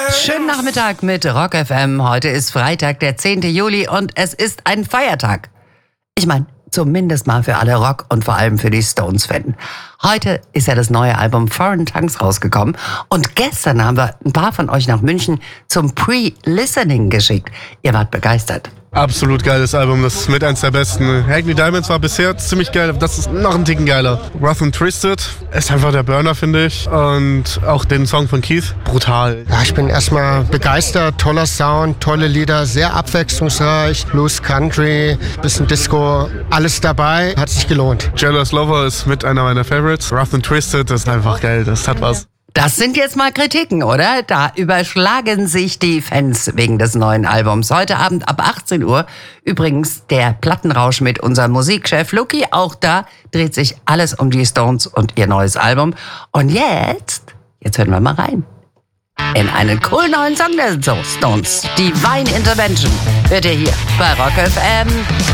Schönen Nachmittag mit Rock FM. Heute ist Freitag, der 10. Juli und es ist ein Feiertag. Ich meine, zumindest mal für alle Rock- und vor allem für die Stones-Fans. Heute ist ja das neue Album Foreign Tongues rausgekommen und gestern haben wir ein paar von euch nach München zum Pre-Listening geschickt. Ihr wart begeistert. Absolut geiles Album, das ist mit eins der besten. Hackney Diamonds war bisher ziemlich geil, das ist noch ein Ticken geiler. Rough and Twisted ist einfach der Burner, finde ich. Und auch den Song von Keith, brutal. Ja, ich bin erstmal begeistert, toller Sound, tolle Lieder, sehr abwechslungsreich, Blues, Country, bisschen Disco, alles dabei, hat sich gelohnt. Jealous Lover ist mit einer meiner Favorites. Rough and Twisted, das ist einfach geil, das hat was. Das sind jetzt mal Kritiken, oder? Da überschlagen sich die Fans wegen des neuen Albums. Heute Abend ab 18 Uhr übrigens der Plattenrausch mit unserem Musikchef Luki. Auch da dreht sich alles um die Stones und ihr neues Album. Und jetzt hören wir mal rein. In einen coolen neuen Song der Stones. Divine Intervention hört ihr hier bei Rock FM.